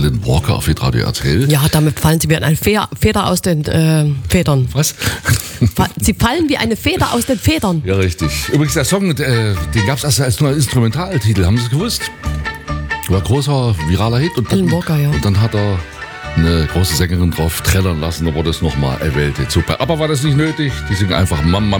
Alan Walker auf Hitradio RTL. Ja, damit fallen Sie wie eine Feder aus den Federn. Was? Sie fallen wie eine Feder aus den Federn. Ja, richtig. Übrigens, der Song, den gab es erst als nur Instrumentaltitel. Haben Sie es gewusst? War ein großer, viraler Hit. Und Alan Walker, ja. Und dann hat er eine große Sängerin drauf trällern lassen, da wurde es nochmal erwählt. Super. Aber war das nicht nötig? Die singen einfach Mama